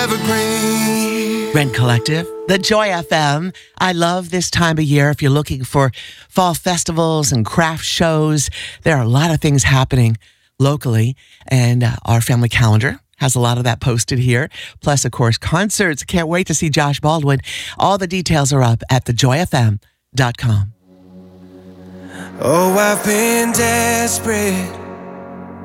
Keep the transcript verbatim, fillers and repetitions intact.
evergreen. Rent Collective, the Joy F M. I love this time of year. If you're looking for fall festivals and craft shows, there are a lot of things happening locally, and uh, our family calendar has a lot of that posted here. Plus, of course, concerts. Can't wait to see Josh Baldwin. All the details are up at the joy f m dot com. Oh, I've been desperate